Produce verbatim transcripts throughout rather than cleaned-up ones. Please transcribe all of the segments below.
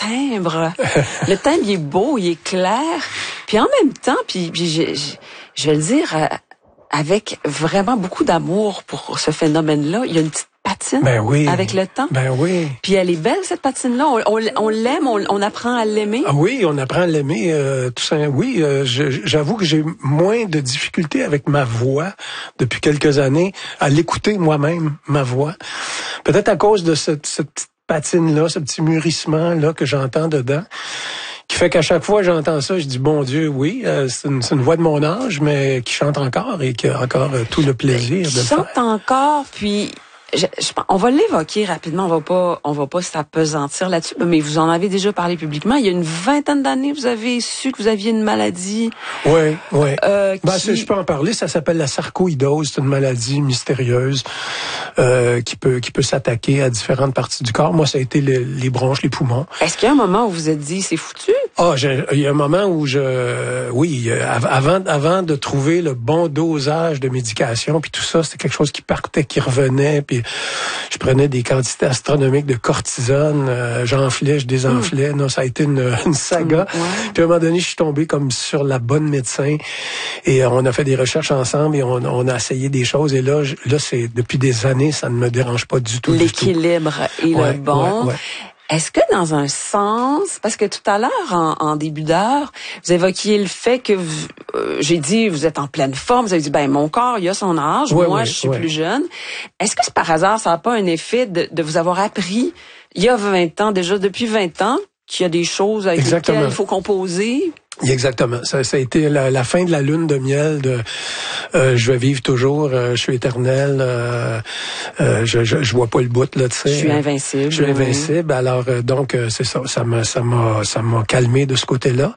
timbre. Le timbre, il est beau, il est clair. Puis en même temps, puis, puis je, je, je vais le dire, euh, avec vraiment beaucoup d'amour pour ce phénomène-là, il y a une petite patine ben oui. avec le temps. Ben oui. Puis elle est belle, cette patine-là. On, on, on l'aime, on, on apprend à l'aimer. Ah oui, on apprend à l'aimer. Euh, tout ça. Oui, euh, je, j'avoue que j'ai moins de difficultés avec ma voix depuis quelques années, à l'écouter moi-même, ma voix. Peut-être à cause de cette, cette petite patine-là, ce petit mûrissement-là que j'entends dedans, qui fait qu'à chaque fois que j'entends ça, je dis, bon Dieu, oui, euh, c'est, une, c'est une voix de mon âge, mais qui chante encore et qui a encore euh, tout le plaisir de le faire. Chante encore, puis... Je, je, on va l'évoquer rapidement, on va pas, on va pas s'apesantir là-dessus, mais vous en avez déjà parlé publiquement. Il y a une vingtaine d'années, vous avez su que vous aviez une maladie. Oui, oui. Euh, ben, qui... je peux en parler. Ça s'appelle la sarcoïdose. C'est une maladie mystérieuse euh, qui peut, qui peut s'attaquer à différentes parties du corps. Moi, ça a été le, les bronches, les poumons. Est-ce qu'il y a un moment où vous vous êtes dit, c'est foutu? Ah, j'ai, il y a un moment où je, oui, avant, avant de trouver le bon dosage de médication, puis tout ça, c'était quelque chose qui partait, qui revenait, puis je prenais des quantités astronomiques de cortisone, euh, j'enflais, je désenflais. Mmh. Non, ça a été une, une saga. Mmh, ouais. Puis à un moment donné, je suis tombé comme sur la bonne médecin et on a fait des recherches ensemble et on, on a essayé des choses. Et là, je, là, c'est depuis des années, ça ne me dérange pas du tout. L'équilibre est ouais, le bon. Ouais, ouais. Est-ce que dans un sens, parce que tout à l'heure, en, en début d'heure, vous évoquiez le fait que vous, euh, j'ai dit, vous êtes en pleine forme, vous avez dit, ben mon corps, il a son âge, ouais, moi, ouais, je suis ouais. plus jeune. Est-ce que c'est par hasard, ça n'a pas un effet de, de vous avoir appris, il y a vingt ans, déjà depuis vingt ans, qu'il y a des choses avec Exactement. lesquelles il faut composer? Exactement. Ça, ça a été la, la fin de la lune de miel de euh, je vais vivre toujours, euh, je suis éternel, euh, euh, je, je je vois pas le bout là, tu sais. Je suis invincible. Je suis invincible. Oui. Alors euh, donc euh, c'est ça, ça m'a ça m'a ça m'a calmé de ce côté-là.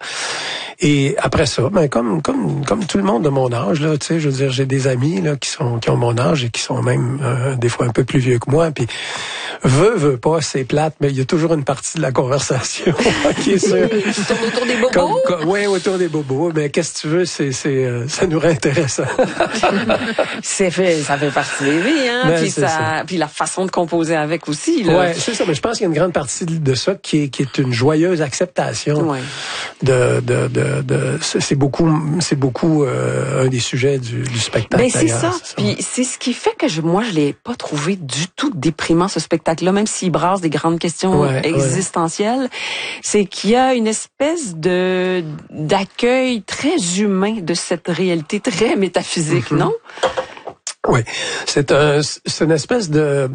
Et après ça, ben comme comme comme tout le monde de mon âge là, tu sais, je veux dire, j'ai des amis là qui sont qui ont mon âge et qui sont même euh, des fois un peu plus vieux que moi, puis veut veut pas, c'est plate, mais il y a toujours une partie de la conversation qui est sûre. Tu tournes autour des bobos. Comme, comme, oui, autour des bobos, mais qu'est-ce que tu veux, c'est c'est euh, ça nous rend intéressant. c'est fait, ça fait partie des vies, hein, ben, puis ça, ça, puis la façon de composer avec aussi là. Ouais, c'est ça, mais je pense qu'il y a une grande partie de ça qui est qui est une joyeuse acceptation ouais. de de de, de c'est beaucoup c'est beaucoup euh, un des sujets du, du spectacle. Ben c'est ça. c'est ça. Puis c'est ce qui fait que je, moi je l'ai pas trouvé du tout déprimant ce spectacle-là, même s'il brasse des grandes questions ouais, existentielles. Ouais. C'est qu'il y a une espèce de d'accueil très humain de cette réalité très métaphysique, mm-hmm. non? Oui, c'est un c'est une espèce de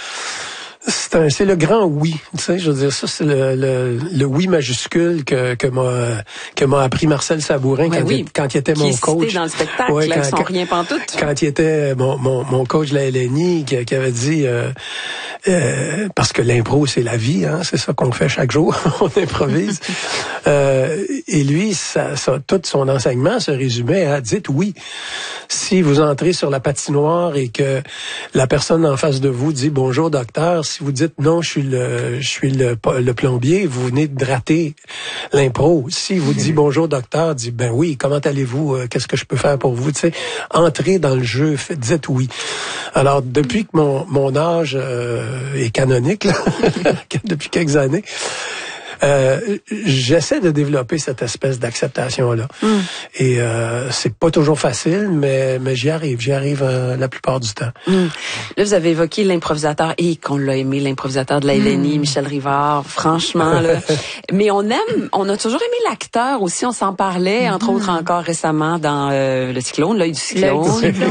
C'est, un, c'est le grand oui, tu sais, je veux dire, ça, c'est le, le, le oui majuscule que, que m'a, que m'a appris Marcel Sabourin ouais, quand, oui. il, quand il était qui mon est coach. Cité dans le spectacle, ouais, là, quand, qui sont quand, rien pantoute. Quand il était mon, mon, mon coach de la L N I, qui, qui avait dit, euh, euh, parce que l'impro, c'est la vie, hein, c'est ça qu'on fait chaque jour, on improvise. euh, et lui, ça, ça, tout son enseignement se résumait à, dites oui. Si vous entrez sur la patinoire et que la personne en face de vous dit bonjour docteur, si vous dites non, je suis le je suis le, le plombier, vous venez de rater l'impro. Si vous dit bonjour docteur, dit ben oui, comment allez-vous, qu'est-ce que je peux faire pour vous, tu sais, entrez dans le jeu, faites, dites oui. Alors depuis que mon mon âge euh, est canonique là, depuis quelques années, Euh, j'essaie de développer cette espèce d'acceptation-là. Mm. Et euh, c'est pas toujours facile, mais, mais j'y arrive. J'y arrive euh, la plupart du temps. Mm. Là, vous avez évoqué l'improvisateur, et qu'on l'a aimé, l'improvisateur de la L N I, mm. Michel Rivard, franchement. là. Mais on aime, on a toujours aimé l'acteur aussi, on s'en parlait, mm. entre autres encore récemment dans euh, Le Cyclone, l'œil du cyclone.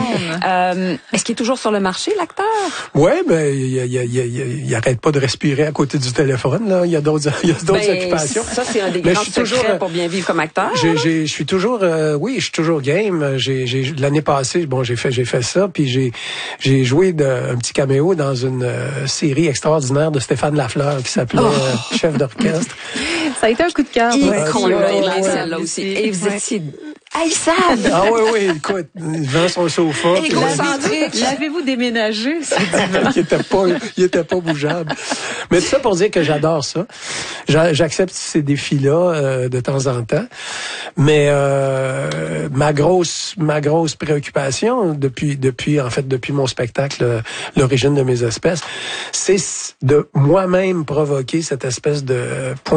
euh, est-ce qu'il est toujours sur le marché, l'acteur? Oui, ben il, il, il, il, il arrête pas de respirer à côté du téléphone. Là. Il y a d'autres, il y a d'autres ben, occupations. Ça, c'est un des grands secrets toujours, pour bien vivre comme acteur. J'ai, j'ai, je suis toujours, euh, oui, je suis toujours game. J'ai, j'ai, l'année passée, bon, j'ai fait, j'ai fait ça, puis j'ai, j'ai joué de, un petit caméo dans une euh, série extraordinaire de Stéphane Lafleur qui s'appelait oh. euh, Chef d'orchestre. Ça a été un coup de cœur. Ouais, qu'on l'a aimé celle-là aussi. Et vous étiez haïssable. Ah oui, oui, écoute, il vend son sofa. Égocentrique. L'avez-vous déménagé? il était pas, il était pas bougeable. Mais tout ça pour dire que j'adore ça. J'accepte ces défis-là euh, de temps en temps. Mais euh, ma grosse, ma grosse préoccupation depuis, depuis, en fait, depuis mon spectacle, L'origine de mes espèces, c'est de moi-même provoquer cette espèce de point